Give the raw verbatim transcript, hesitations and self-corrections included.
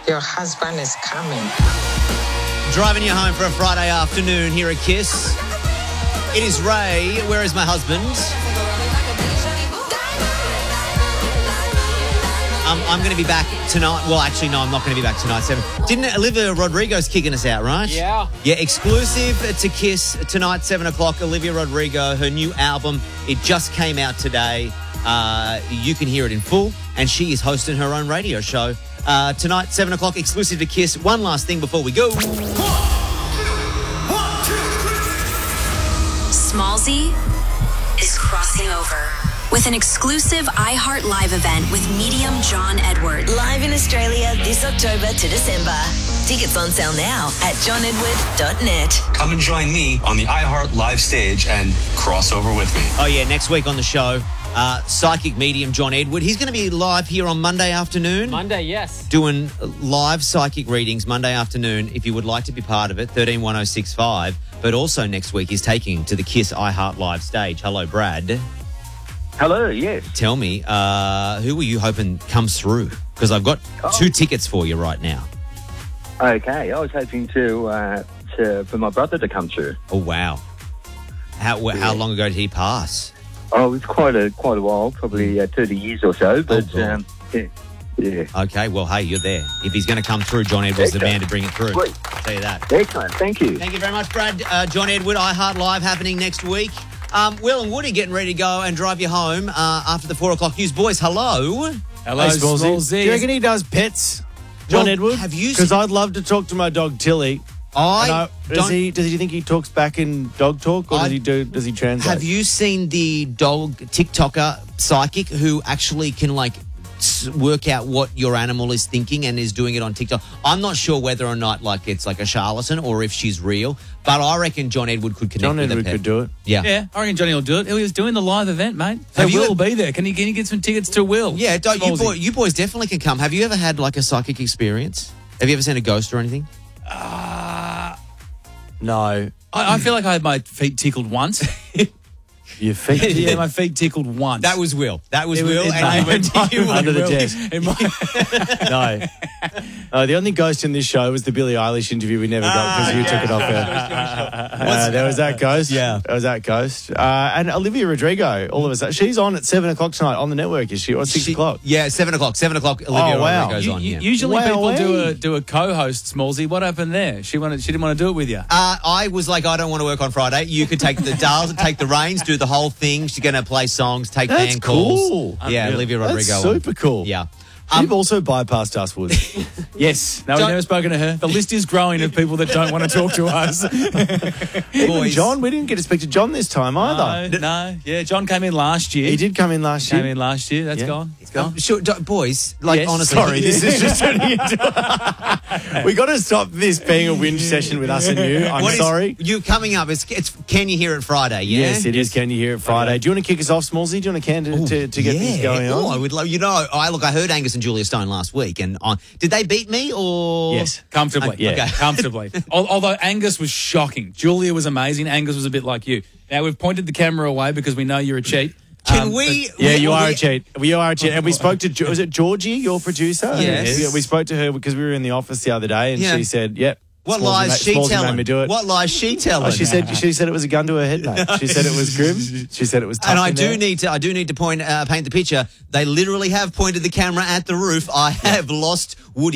Your husband is coming. Driving you home for a Friday afternoon here at Kiss. It is Ray. Where is my husband? Um, I'm going to be back tonight. Well, actually, no, I'm not going to be back tonight. Seven. Didn't Olivia Rodrigo's kicking us out, right? Yeah. Yeah, exclusive to Kiss tonight, seven o'clock. Olivia Rodrigo, her new album. It just came out today. Uh, you can hear it in full. And she is hosting her own radio show. Uh, tonight, seven o'clock, exclusive to Kiss. One last thing before we go. Smallzy is crossing over with an exclusive iHeart Live event with medium John Edward. Live in Australia this October to December. Tickets on sale now at john edward dot net. Come and join me on the iHeart Live stage and cross over with me. Oh, yeah, next week on the show, uh, psychic medium John Edward. He's going to be live here on Monday afternoon. Monday, yes. Doing live psychic readings Monday afternoon. If you would like to be part of it, thirteen one oh six five. But also next week, he's taking to the Kiss iHeart Live stage. Hello, Brad. Hello, yes. Tell me, uh, who were you hoping comes through? Because I've got Oh. two tickets for you right now. Okay, I was hoping to, uh, to for my brother to come through. Oh, wow. How wh- how long ago did he pass? Oh, it's quite a quite a while, probably uh, thirty years or so. But God. um, yeah, yeah. Okay, well, hey, you're there. If he's going to come through, John Edward's the man to bring it through. Sweet. I'll tell you that. Excellent, thank you. Thank you very much, Brad. Uh, John Edward, iHeart Live happening next week. Um, Will and Woody getting ready to go and drive you home uh, after the four o'clock news. Boys, hello. Hello, Hey, Smallzy. Smallzy. Do you reckon he does pets, John Well, Edward? have you Because seen- I'd love to talk to my dog Tilly. I And I- does don't- he? Does he think he talks back in dog talk, or I- does he do? Does he translate? Have you seen the dog TikToker psychic who actually can like s- work out what your animal is thinking and is doing it on TikTok? I'm not sure whether or not like it's like a charlatan or if she's real, but I reckon John Edward could connect John with Edward a pet. could do it. Yeah. Yeah, I reckon Johnny will do it. He was doing the live event, mate. So Have you Will ever- will be there. Can you, can you get some tickets to Will? Yeah, don't, you, Smallzy. boy, you boys definitely can come. Have you ever had like a psychic experience? Have you ever seen a ghost or anything? No, I, I feel like I had my feet tickled once. your feet. yeah, my feet tickled once. That was Will. That was It was- Will. it and might- you went it might- you went under the Will. desk. It might- No. Uh, the only ghost in this show was the Billie Eilish interview we never got because you took it off her. Uh, there was that ghost. Yeah. There was that ghost. Uh, and Olivia Rodrigo, all of us. She's on at seven o'clock tonight on the network, is she? Or six She- o'clock? Yeah, seven o'clock. Seven o'clock. Olivia Oh, wow. Rodrigo's U- on. u- Yeah. Usually Wow, people do hey. a do a co-host, Smallzy. What happened there? She wanted. She didn't want to do it with you. Uh, I was like, I don't want to work on Friday. You could take the dials, take the reins, do the whole thing. She's going to play songs, take That's fan calls. cool. Yeah, Unreal. Olivia Rodrigo. That's on. super cool. Yeah. You've also bypassed us, Wood. Yes. No, we've Don't- never spoken to her. The list is growing of people that don't want to talk to us. Even Boys. John, we didn't get to speak to John this time either. no, no. Yeah, John came in last year. He did come in last Came year. in last year. That's Yeah. gone. It's gone. Um, sure, do- boys, like Yes. honestly. Sorry, this is just turning into. We got to stop this being a whinge session with us and you. I'm What is- sorry. You coming up? It's, it's Can You Hear It Friday? Yeah. Yes, it is. Can you hear it Friday? Do you want to kick us off, Smallzy? Do you want to can to, to, to get yeah. things going Oh, I on? would love. You know, I look. I heard Angus and Julia Stone last week, and on. Did they beat me or? Yes. Comfortably. Okay. Yeah, comfortably. Al- Although Angus was shocking. Julia was amazing. Angus was a bit like you. Now, we've pointed the camera away because we know you're a cheat. Can Um, we? Yeah, you we- are a cheat. We are a cheat. And we spoke to, Jo- was it Georgie, your producer? Yes. Yeah, we spoke to her because we were in the office the other day and Yeah. she said, yep. What Smallzy lies ma- she Smallzy telling? made me do it. What lies she telling? Oh, she said she said it was a gun to her head, mate. She said it was grim. She said it was tough. And I in do there. need to. I do need to point, uh, paint the picture. They literally have pointed the camera at the roof. I have lost Woody.